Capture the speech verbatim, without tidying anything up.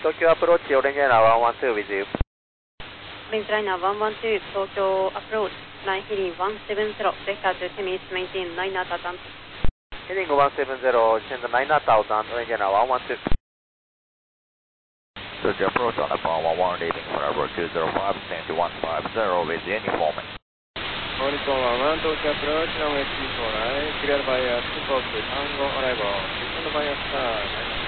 Tokyo approach, orange liner one one two with you. Orange liner one one two, Tokyo approach, line heading one seven zero, vector to ten minutes, maintain nine knot down. Heading one seven zero, send nine knot down, orange liner one one two. Tokyo approach on the phone one one, leading forever two zero five, stand to one five zero with any informant. Horizon one one, Tokyo approach, runway two four nine, clear by a two four two, Tango arrival, descend by a star,